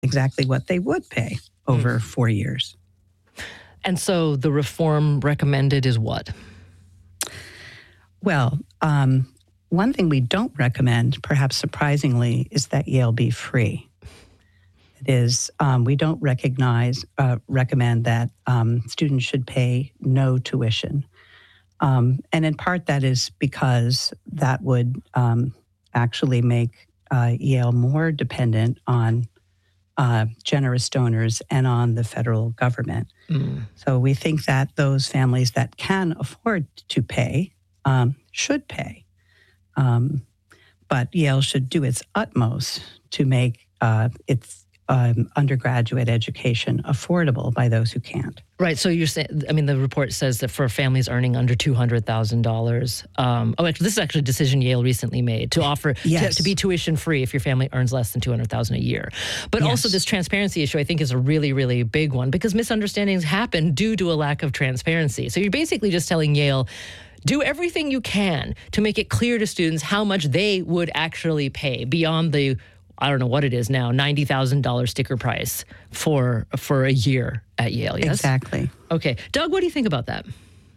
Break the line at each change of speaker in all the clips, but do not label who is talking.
exactly what they would pay over 4 years.
And so the reform recommended is what?
Well, one thing we don't recommend, perhaps surprisingly, is that Yale be free. It is, we don't recommend that students should pay no tuition. And in part, that is because that would actually make Yale more dependent on generous donors and on the federal government. So we think that those families that can afford to pay should pay. But Yale should do its utmost to make its undergraduate education affordable by those who can't.
Right. So you're saying, I mean, the report says that for families earning under $200,000, this is actually a decision Yale recently made to offer to be tuition free if your family earns less than $200,000 a year. But also this transparency issue, I think, is a really, really big one because misunderstandings happen due to a lack of transparency. So you're basically just telling Yale, do everything you can to make it clear to students how much they would actually pay beyond the, I don't know what it is now, $90,000 sticker price for a year at Yale, yes?
Exactly.
Okay. Doug, what do you think about that?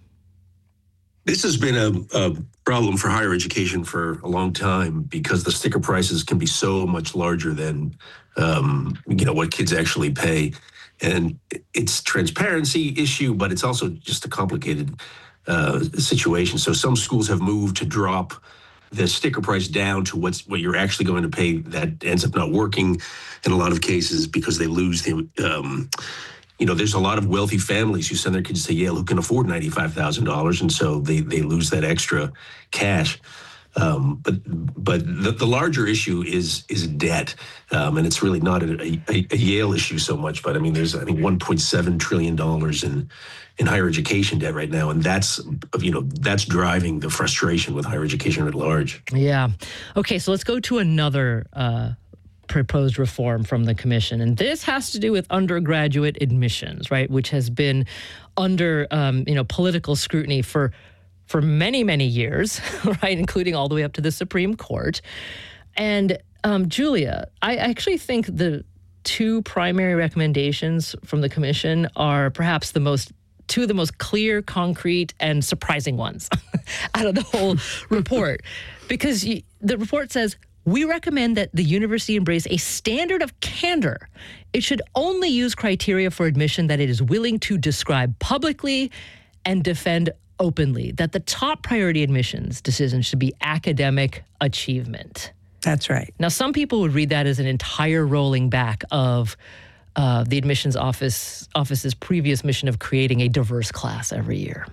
This has been a problem for higher education for a long time because the sticker prices can be so much larger than, what kids actually pay. And it's a transparency issue, but it's also just a complicated situation. So some schools have moved to drop the sticker price down to what you're actually going to pay. That ends up not working in a lot of cases because they lose the, there's a lot of wealthy families who send their kids to Yale who can afford $95,000. And so they lose that extra cash. But the larger issue is debt. And it's really not a Yale issue so much, but I mean, there's, I think, $1.7 trillion in higher education debt right now. And that's driving the frustration with higher education at large.
Yeah. Okay. So let's go to another, proposed reform from the commission. And this has to do with undergraduate admissions, right? Which has been under, political scrutiny for many, many years, right? Including all the way up to the Supreme Court. And Julia, I actually think the two primary recommendations from the commission are perhaps two of the most clear, concrete, and surprising ones out of the whole report. Because the report says, we recommend that the university embrace a standard of candor. It should only use criteria for admission that it is willing to describe publicly and defend openly, that the top priority admissions decision should be academic achievement.
That's right.
Now, some people would read that as an entire rolling back of the admissions office's previous mission of creating a diverse class every year.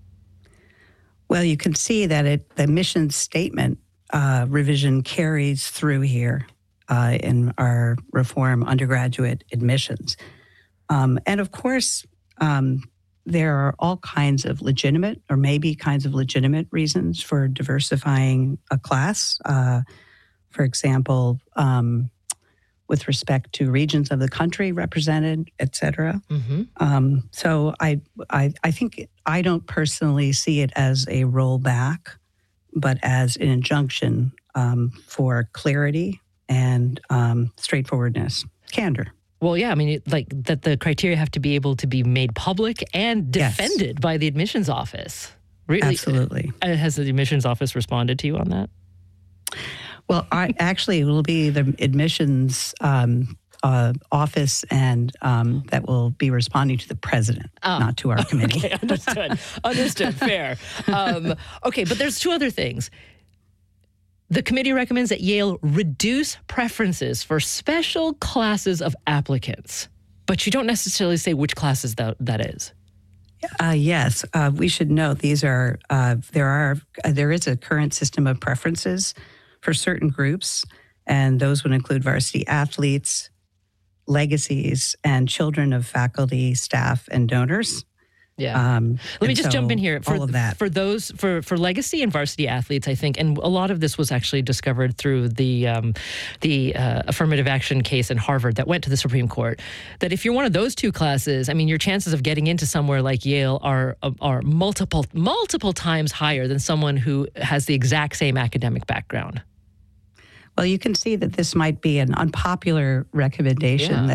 Well, you can see that the mission statement revision carries through here in our reform undergraduate admissions. And of course, there are all kinds of legitimate reasons for diversifying a class. For example, with respect to regions of the country represented, et cetera. Mm-hmm. So I think I don't personally see it as a rollback, but as an injunction for clarity and straightforwardness, candor.
Well, yeah, I mean, that the criteria have to be able to be made public and defended by the admissions office. Really?
Absolutely.
Has the admissions office responded to you on that?
Well, it will be the admissions office and that will be responding to the president, not to our committee.
Okay, understood. Fair. Okay, but there's two other things. The committee recommends that Yale reduce preferences for special classes of applicants, but you don't necessarily say which classes that is.
Yes, we should note these are there is a current system of preferences for certain groups, and those would include varsity athletes, legacies, and children of faculty, staff, and donors.
Yeah. Let me just jump in here.
All of that.
For for legacy and varsity athletes, I think, and a lot of this was actually discovered through the affirmative action case in Harvard that went to the Supreme Court, that if you're one of those two classes, I mean, your chances of getting into somewhere like Yale are multiple times higher than someone who has the exact same academic background.
Well, you can see that this might be an unpopular recommendation
Yeah.